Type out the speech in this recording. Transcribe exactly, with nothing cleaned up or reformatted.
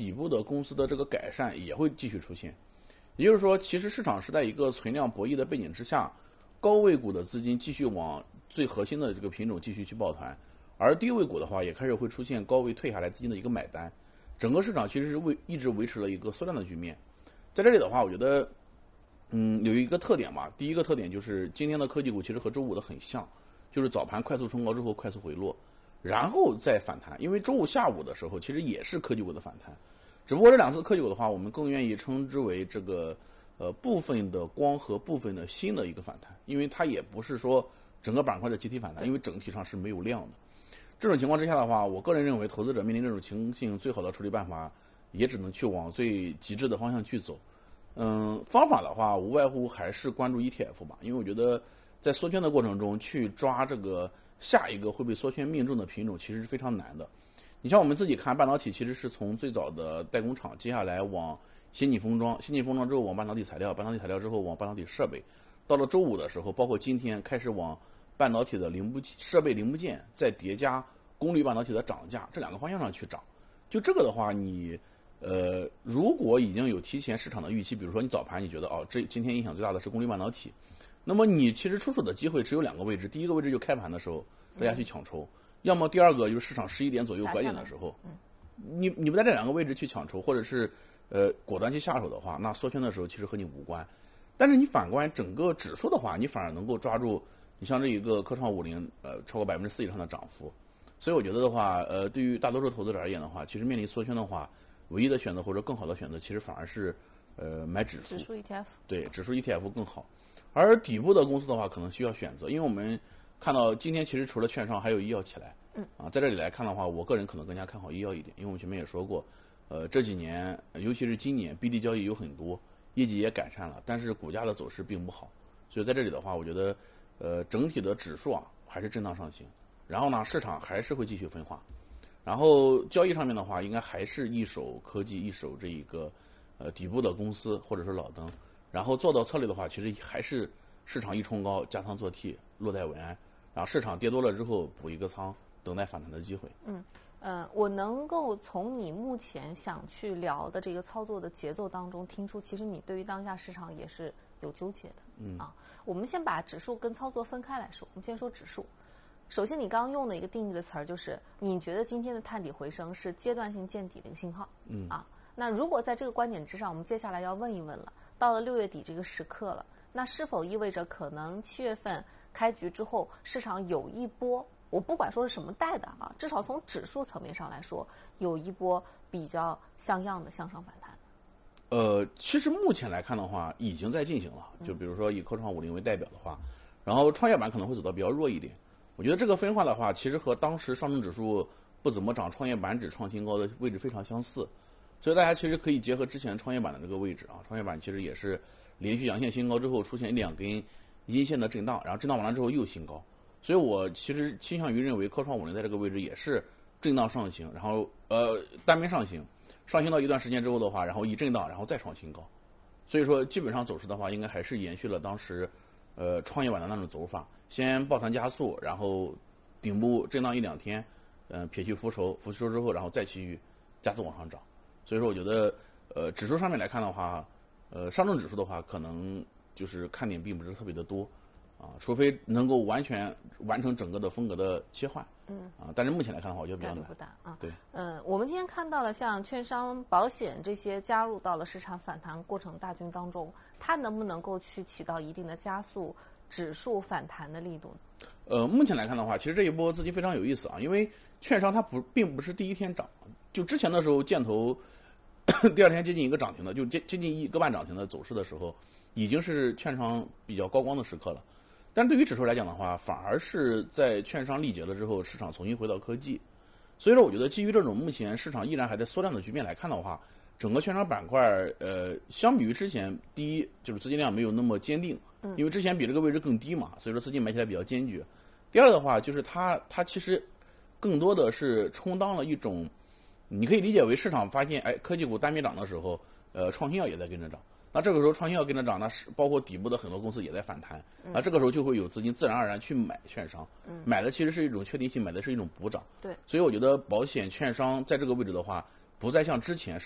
底部的公司的这个改善也会继续出现。也就是说，其实市场是在一个存量博弈的背景之下，高位股的资金继续往最核心的这个品种继续去抱团，而低位股的话也开始会出现高位退下来资金的一个买单，整个市场其实是为一直维持了一个缩量的局面。在这里的话，我觉得，嗯，有一个特点嘛，第一个特点就是今天的科技股其实和周五的很像，就是早盘快速冲高之后快速回落，然后再反弹。因为周五下午的时候其实也是科技股的反弹，只不过这两次科技股的话，我们更愿意称之为这个呃部分的光和部分的新的一个反弹，因为它也不是说整个板块的集体反弹，因为整体上是没有量的。这种情况之下的话，我个人认为投资者面临这种情形，最好的处理办法也只能去往最极致的方向去走。嗯，方法的话无外乎还是关注 E T F 吧，因为我觉得在缩圈的过程中去抓这个下一个会被缩圈命中的品种其实是非常难的。你像我们自己看半导体，其实是从最早的代工厂，接下来往先进封装，先进封装之后往半导体材料，半导体材料之后往半导体设备，到了周五的时候，包括今天开始往半导体的零部件、设备零部件，再叠加功率半导体的涨价，这两个方向上去涨。就这个的话，你呃如果已经有提前市场的预期，比如说你早盘你觉得哦，这今天影响最大的是功率半导体，那么你其实出手的机会只有两个位置，第一个位置就开盘的时候大家去抢筹。嗯，要么第二个就是市场十一点左右拐点的时候，你你不在这两个位置去抢筹，或者是呃果断去下手的话，那缩圈的时候其实和你无关。但是你反观整个指数的话，你反而能够抓住，你像这一个科创五零，呃超过百分之四以上的涨幅。所以我觉得的话，呃对于大多数投资者而言的话，其实面临缩圈的话，唯一的选择或者更好的选择，其实反而是呃买指数。 指数 E T F。 对，指数 E T F 更好。而底部的公司的话，可能需要选择，因为我们看到今天其实除了券商，还有医药起来。 嗯啊，在这里来看的话，我个人可能更加看好医药一点，因为我们前面也说过，呃，这几年尤其是今年 B D 交易有很多，业绩也改善了，但是股价的走势并不好，所以在这里的话，我觉得，呃，整体的指数啊还是震荡上行，然后呢，市场还是会继续分化，然后交易上面的话，应该还是一手科技，一手这一个呃底部的公司或者是老登，然后做到策略的话，其实还是市场一冲高加仓做 T， 落袋为安，然后市场跌多了之后补一个仓。等待反弹的机会。 嗯，呃，我能够从你目前想去聊的这个操作的节奏当中听出，其实你对于当下市场也是有纠结的。 嗯啊，我们先把指数跟操作分开来说。我们先说指数。首先，你刚刚用的一个定义的词儿就是，你觉得今天的探底回升是阶段性见底的一个信号。 嗯啊，那如果在这个观点之上，我们接下来要问一问了，到了六月底这个时刻了，那是否意味着可能七月份开局之后，市场有一波？我不管说是什么带的啊，至少从指数层面上来说，有一波比较像样的向上反弹。 呃，其实目前来看的话，已经在进行了。就比如说以科创五零为代表的话，然后创业板可能会走得比较弱一点。我觉得这个分化的话，其实和当时上证指数不怎么涨，创业板指创新高的位置非常相似。所以大家其实可以结合之前创业板的这个位置啊，创业板其实也是连续阳线新高之后出现两根阴线的震荡，然后震荡完了之后又新高。所以我其实倾向于认为科创五零在这个位置也是震荡上行，然后呃单边上行，上行到一段时间之后的话，然后一震荡，然后再创新高。所以说基本上走势的话，应该还是延续了当时呃创业板的那种走法，先抱团加速，然后顶部震荡一两天，嗯、呃、撇去浮筹，浮筹之后，然后再继续加速往上涨。所以说我觉得呃指数上面来看的话，呃上证指数的话可能就是看点并不是特别的多。啊，除非能够完全完成整个的风格的切换， 嗯， 啊，但是目前来看的话，我觉得比较难。 不大啊。 对， 嗯，我们今天看到了像券商、保险这些加入到了市场反弹过程大军当中，它能不能够去起到一定的加速指数反弹的力度呢？ 呃，目前来看的话，其实这一波资金非常有意思啊，因为券商它不并不是第一天涨，就之前的时候箭头第二天接近一个涨停的，就接接近一个半涨停的走势的时候，已经是券商比较高光的时刻了。但对于指数来讲的话，反而是在券商力竭了之后，市场重新回到科技。所以说，我觉得基于这种目前市场依然还在缩量的局面来看的话，整个券商板块，呃，相比于之前，第一就是资金量没有那么坚定，因为之前比这个位置更低嘛，所以说资金买起来比较坚决。第二的话，就是它它其实更多的是充当了一种，你可以理解为市场发现，哎，科技股单边涨的时候，呃，创新药也在跟着涨。那这个时候创新药跟着涨，那是包括底部的很多公司也在反弹，那这个时候就会有资金自然而然去买券商， 嗯、 买的其实是一种确定性，买的是一种补涨。 对， 所以我觉得保险券商在这个位置的话，不再像之前